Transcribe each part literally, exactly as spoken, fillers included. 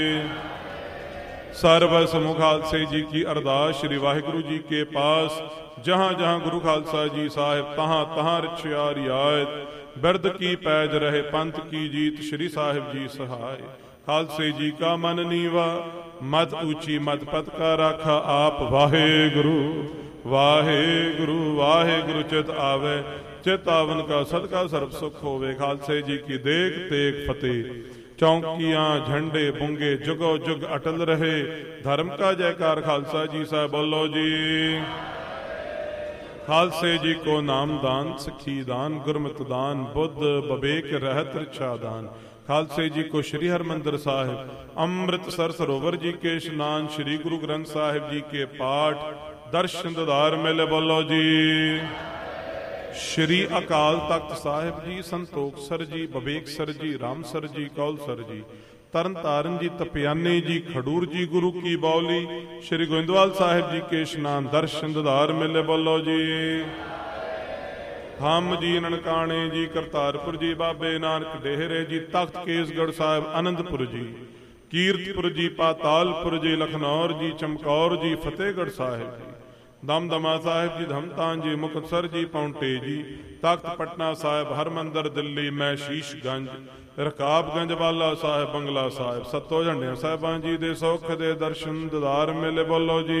सर्व समूह खालसे जी की अरदास श्री वाहिगुरु जी के पास। जहाँ जहाँ गुरु खालसा जी साहिब तहाँ तहाँ रक्षा रियायत। बिरद की पैज रहे पंथ की जीत श्री साहिब जी सहाय। खालसे जी का मन नीवा मत ऊंची मत पत का राखा आप। वाहे गुरु वाहे गुरु वाहे गुरु चित आवे चित आवन का सदका सर्व सुख होवे। खालसे जी की देख तेग फतेह। चौकियां झंडे बुंगे जुगो जुग अटल रहे। धर्म का जयकार खालसा जी साहब बोलो जी। खालसे जी को नाम दान सिखी दान गुरमत दान बुद्ध बबेक रहत रक्षा दान। खालसे जी को श्री हरमंदिर साहिब अमृतसर सरोवर जी के स्नान। श्री गुरु ग्रंथ साहिब जी के पाठ दर्शन दीदार मेले बोलो जी। श्री अकाल तख्त साहिब जी संतोखसर जी बबेकसर जी रामसर जी कौलसर जी तरन तारण जी तपियाने जी खडूर जी गुरु की बौली। श्री गोविंदवाल साहिब जी के स्नान दर्शन दीदार मेले बोलो जी। हम जी ननकाने जी करतारपुर जी बाबे नानक डेहरे जी तख्त केसगढ़ साहिब आनंदपुर जी कीरतपुर जी पातालपुर जी लखनौर जी चमकौर जी फतेहगढ़ साहिब जी दमदमा साहिब जी धमतान जी मुक्तसर जी पौंटे जी तख्त पटना साहिब हरमंदर दिल्ली मैं शीशगंज रकाबगंज वाला साहिब बंगला साहिब सत्तो झंडिया साहिबां जी दे सुख दे दर्शन दीदार मेले बोलो जी।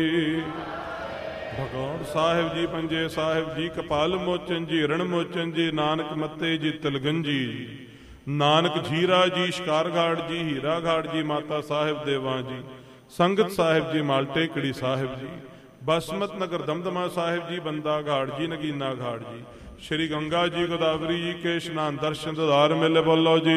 भगौर साहिब जी पंजे साहिब जी कपाल मोचन जी रण मोचन जी नानक मत्ते जी तिलगंजी नानक झीरा जी शिकारघाट जी हीरा घाट जी माता साहिब देवां जी संगत साहिब जी मालटेकड़ी साहिब जी बसमत नगर दमदमा साहिब जी बंदा घाट जी नगीना घाट जी श्री गंगा जी गोदावरी जी के स्नान दर्शन दीदार मेले बोलो जी।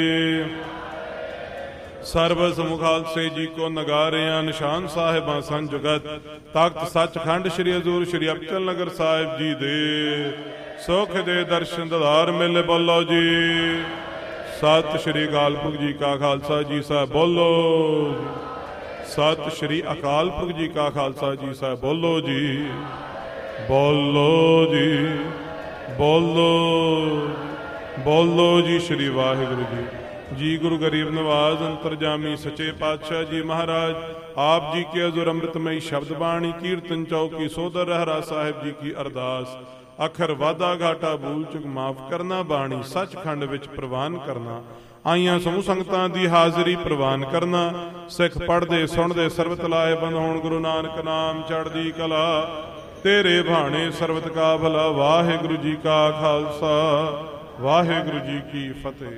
सर्व समूह खालसे जी को नगारियां निशान साहिबां संजुगत तख्त सचखंड श्री हजूर श्री अबचल नगर साहिब जी दे सुख दे दर्शन दीदार मेले बोलो जी। सत श्री अकाल पुरख जी का खालसा जी साहब बोलो। सत श्री अकाल पुरख जी का खालसा जी साहब बोलो जी। बोलो जी बोलो बोलो जी। श्री वाहिगुरु जी जी गुरु गरीब नवाज अंतरजामी सच्चे पातशाह जी महाराज आप जी के हजूर अमृतमयी शब्द बाणी कीर्तन चौकी सोदर रहरा साहिब जी की अरदास। अखर वादा घाटा भूल चुक माफ करना बाणी सचखंड विच प्रवान करना। आईयां समूह संगतां दी हाजरी प्रवान करना। सिख पढ़दे सुणदे सरबत लाए बंद होण गुरु नानक नाम चढ़दी कला तेरे भाणे सरबत का भला। वाहिगुरु जी का खालसा वाहिगुरु जी की फतेह।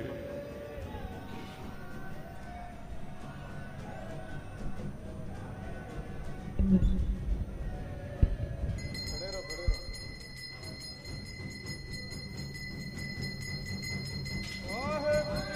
Mm-hmm.